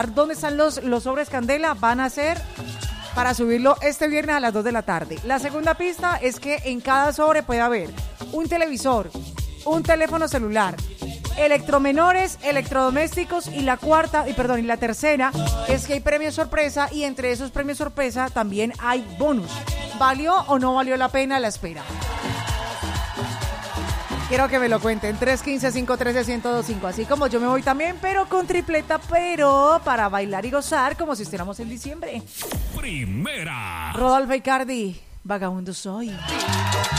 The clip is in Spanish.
dónde están los sobres Candela, van a ser para subirlo este viernes a las 2 de la tarde. La segunda pista es que en cada sobre puede haber un televisor, un teléfono celular, electromenores, electrodomésticos y la tercera es que hay premios sorpresa y entre esos premios sorpresa también hay bonus. ¿Valió o no valió la pena la espera? Quiero que me lo cuenten, 315-513-1025, así como yo me voy también, pero con tripleta, pero para bailar y gozar como si estuviéramos en diciembre. Primera. Rodolfo Icardi, vagabundo soy.